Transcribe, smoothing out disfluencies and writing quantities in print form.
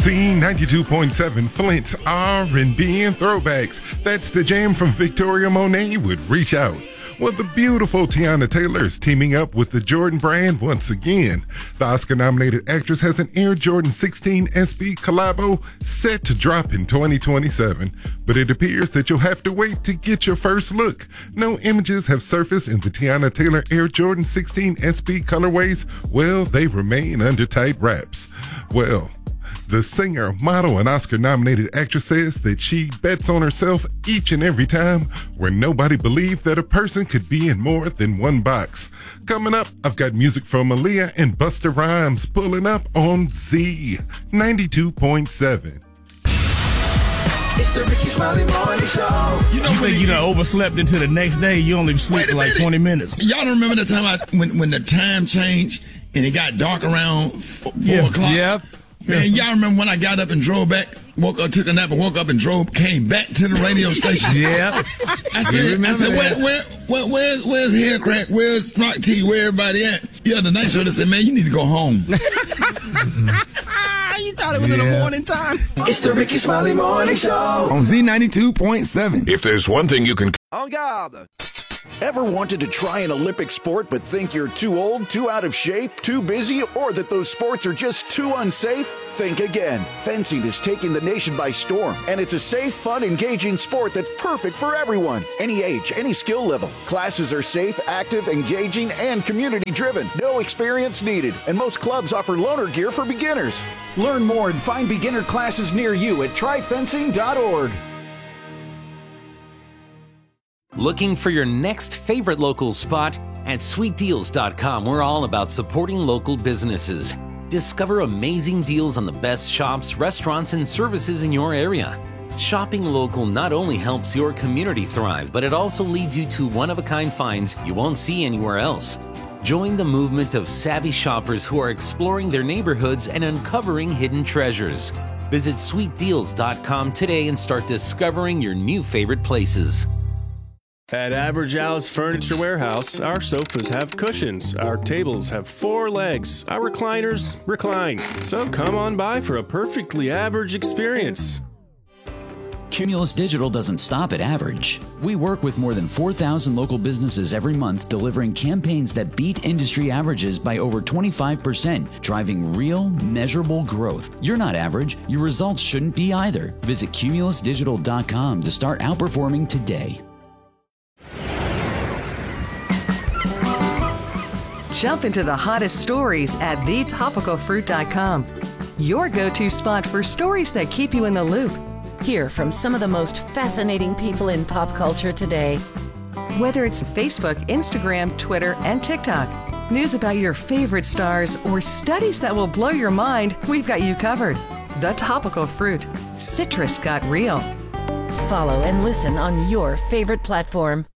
Z92.7, Flint's R&B and throwbacks. That's the jam from Victoria Monet with Reach Out. Well, the beautiful Tiana Taylor is teaming up with the Jordan brand once again. The Oscar-nominated actress has an Air Jordan 16 SB collabo set to drop in 2027, but it appears that you'll have to wait to get your first look. No images have surfaced in the Tiana Taylor Air Jordan 16 SB colorways. Well, they remain under tight wraps. Well, the singer, model, and Oscar-nominated actress says that she bets on herself each and every time, where nobody believed that a person could be in more than one box. Coming up, I've got music from Aaliyah and Busta Rhymes pulling up on Z92.7. It's the Ricky Smiley Morning Show. You think you done overslept into the next day? You only sleep for like 20 minutes. Y'all don't remember the time when the time changed and it got dark around 4 o'clock? Yep. Man, y'all remember when I got up and drove back, took a nap and woke up and came back to the radio station? Yeah. I said, where's Hair Crack? Where's Rock T? Where everybody at? Yeah, the night show, they said, man, you need to go home. You thought it was in the morning time. It's the Ricky Smiley Morning Show on Z92.7. If there's one thing you can... En garde! Ever wanted to try an Olympic sport but think you're too old, too out of shape, too busy, or that those sports are just too unsafe? Think again. Fencing is taking the nation by storm, and it's a safe, fun, engaging sport that's perfect for everyone. Any age, any skill level. Classes are safe, active, engaging, and community-driven. No experience needed, and most clubs offer loaner gear for beginners. Learn more and find beginner classes near you at tryfencing.org. Looking for your next favorite local spot? At SweetDeals.com, we're all about supporting local businesses. Discover amazing deals on the best shops, restaurants, and services in your area. Shopping local not only helps your community thrive, but it also leads you to one-of-a-kind finds you won't see anywhere else. Join the movement of savvy shoppers who are exploring their neighborhoods and uncovering hidden treasures. Visit SweetDeals.com today and start discovering your new favorite places. At Average Al's Furniture Warehouse, our sofas have cushions, our tables have 4 legs, our recliners recline. So come on by for a perfectly average experience. Cumulus Digital doesn't stop at average. We work with more than 4,000 local businesses every month, delivering campaigns that beat industry averages by over 25%, driving real, measurable growth. You're not average. Your results shouldn't be either. Visit cumulusdigital.com to start outperforming today. Jump into the hottest stories at thetopicalfruit.com. Your go-to spot for stories that keep you in the loop. Hear from some of the most fascinating people in pop culture today. Whether it's Facebook, Instagram, Twitter, and TikTok, news about your favorite stars, or studies that will blow your mind, we've got you covered. The Topical Fruit. Citrus got real. Follow and listen on your favorite platform.